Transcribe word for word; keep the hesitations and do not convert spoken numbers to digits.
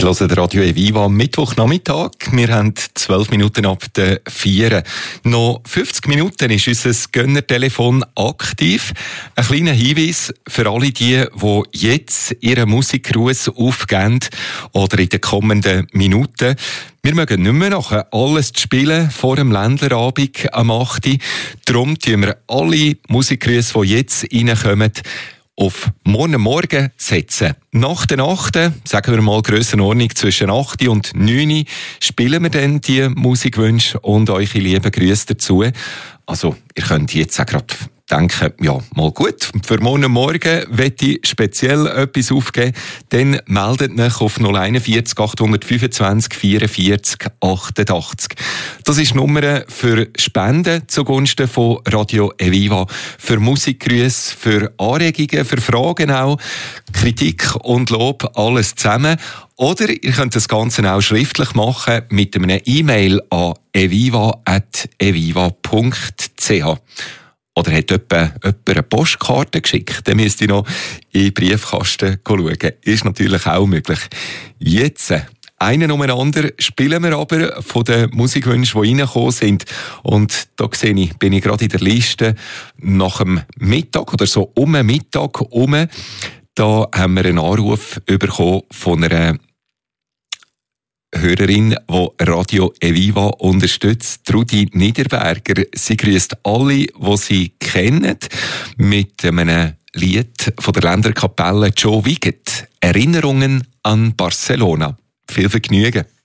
Ihr hört Radio Eviva am Mittwochnachmittag. Wir haben zwölf Minuten ab der vier. Noch fünfzig Minuten ist unser Gönnertelefon aktiv. Ein kleiner Hinweis für alle die, die jetzt ihren Musikgruß aufgeben oder in den kommenden Minuten. Wir mögen nicht mehr nachher alles spielen vor dem Ländlerabend am acht Uhr. Darum tun wir alle Musikgrüße, die jetzt reinkommen, auf morgen Morgen setzen. Nach der Nacht, sagen wir mal Grössenordnung zwischen acht und neun Uhr, spielen wir dann die Musikwünsche und eure lieben Grüße dazu. Also, ihr könnt jetzt auch gerade denken, ja, mal gut, für morgen Morgen möchte ich speziell etwas aufgeben, dann meldet euch auf null eins vier acht fünfundzwanzig vierundvierzig achtundachtzig. Das ist die Nummer für Spenden zugunsten von Radio Eviva, für Musikgrüße, für Anregungen, für Fragen auch, Kritik und Lob, alles zusammen. Oder ihr könnt das Ganze auch schriftlich machen mit einem E-Mail an eviva at eviva punkt c h. Oder hat jemand, jemand eine Postkarte geschickt? Dann müsst ihr noch in den Briefkasten schauen. Ist natürlich auch möglich. Jetzt, einen um den anderen, spielen wir aber von den Musikwünschen, die reingekommen sind. Und da sehe ich, bin ich gerade in der Liste nach dem Mittag oder so um den Mittag herum. Da haben wir einen Anruf bekommen von einer Hörerin, die Radio Eviva unterstützt, Trudi Niederberger. Sie grüßt alle, die sie kennen, mit einem Lied von der Länderkapelle Joe Wiggett. Erinnerungen an Barcelona. Viel Vergnügen.